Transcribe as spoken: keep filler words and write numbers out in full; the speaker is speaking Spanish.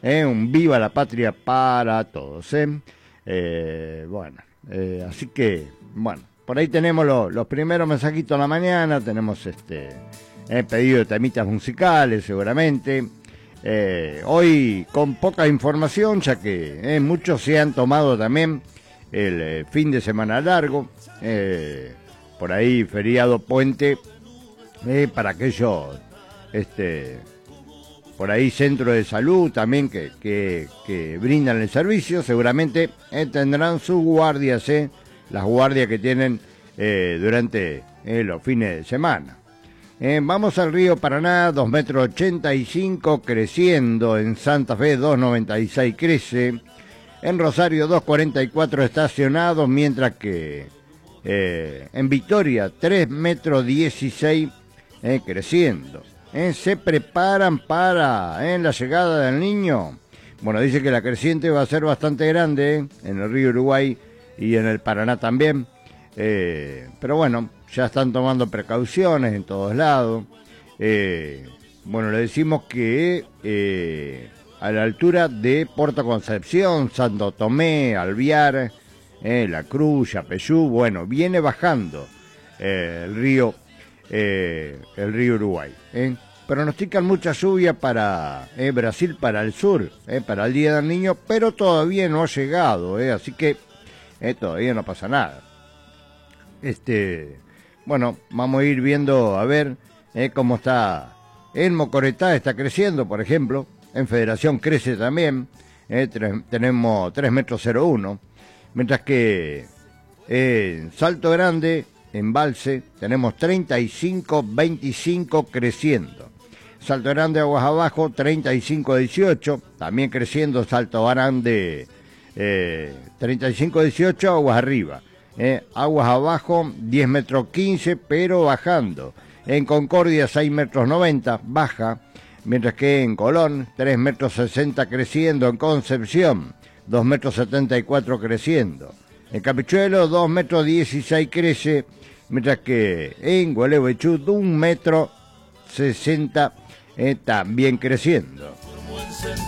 ¿eh? Un viva la patria para todos, ¿eh? Eh, bueno, eh, así que, bueno, por ahí tenemos lo, los primeros mensajitos de la mañana, tenemos este eh, pedido de temitas musicales seguramente. Eh, hoy con poca información, ya que eh, muchos se han tomado también el eh, fin de semana largo, eh, por ahí feriado puente, eh, para aquellos, este, por ahí centros de salud también que, que, que brindan el servicio, seguramente eh, tendrán sus guardias, eh, las guardias que tienen eh, durante eh, los fines de semana. Eh, vamos al río Paraná, dos metros ochenta y cinco, creciendo. En Santa Fe, dos noventa y seis, crece. En Rosario, dos cuarenta y cuatro, estacionado, mientras que eh, en Victoria, tres metros dieciséis, eh, creciendo. Eh, se preparan para eh, la llegada del niño. Bueno, dice que la creciente va a ser bastante grande, eh, en el río Uruguay y en el Paraná también. Eh, pero bueno, ya están tomando precauciones en todos lados. Eh, bueno, le decimos que eh, a la altura de Puerto Concepción, Santo Tomé, Alvear, eh, La Cruz, Yapeyú, bueno, viene bajando eh, el río eh, el río Uruguay. Eh. Pronostican mucha lluvia para eh, Brasil, para el sur, eh, para el Día del Niño, pero todavía no ha llegado, eh, así que eh, todavía no pasa nada. Este, bueno, vamos a ir viendo a ver eh, cómo está. En Mocoretá está creciendo, por ejemplo. En Federación crece también. Eh, tres, tenemos tres metros cero uno. Mientras que eh, en Salto Grande, en Valse, tenemos treinta y cinco veinticinco, creciendo. Salto Grande, aguas abajo, treinta y cinco dieciocho. También creciendo. Salto Grande, eh, treinta y cinco dieciocho, aguas arriba. Eh, aguas abajo, diez metros quince, pero bajando. En Concordia, seis metros noventa, baja. Mientras que en Colón, tres metros sesenta, creciendo. En Concepción, dos metros setenta y cuatro, creciendo. En Capichuelo, dos metros dieciséis, crece. Mientras que en Gualeguaychú, un metro sesenta, eh, también creciendo.